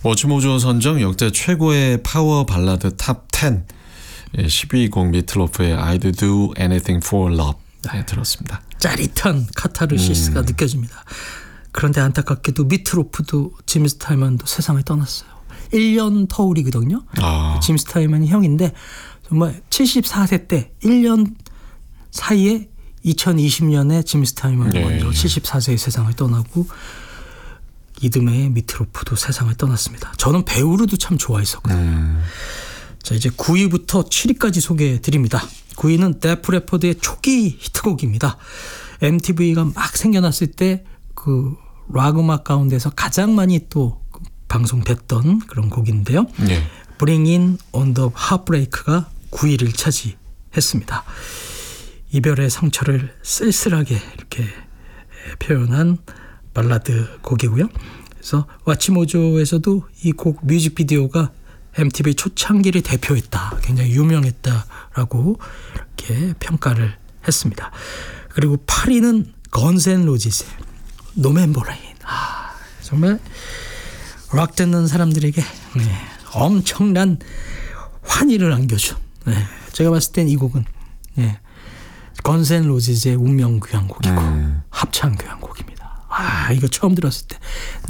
워치모조 선정 역대 최고의 파워 발라드 탑 10 12위 곡 미틀로프의 I'd Do Anything for Love 들었습니다. 짜릿한 카타르시스가 느껴집니다. 그런데 안타깝게도 미트로프도 짐 스타이먼도 세상을 떠났어요. 1년 터울이거든요. 짐 스타이먼이 형인데 정말 74세 때 1년 사이에 2020년에 짐 스타이먼이 먼저 74세의 세상을 떠나고 이듬해에 미트로프도 세상을 떠났습니다. 저는 배우로도 참 좋아했었거든요. 자, 이제 9위부터 7위까지 소개해 드립니다. 9위는 데프 레퍼드의 초기 히트곡입니다. MTV가 막 생겨났을 때 그 락 음악 가운데서 가장 많이 또 방송됐던 그런 곡인데요. Bring In On The Heartbreak가 9위를 차지했습니다. 이별의 상처를 쓸쓸하게 이렇게 표현한 발라드 곡이고요. 그래서 와치모조에서도 이 곡 뮤직비디오가 MTV 초창기를 대표했다. 굉장히 유명했다라고 이렇게 평가를 했습니다. 그리고 8위는 건스 앤 로지스의 노맨버레인. 정말 락 듣는 사람들에게 엄청난 환희를 안겨준. 제가 봤을 땐 이 곡은 건스 앤 로지스의 운명 교향곡이고 합창 교향곡입니다. 이거 처음 들었을 때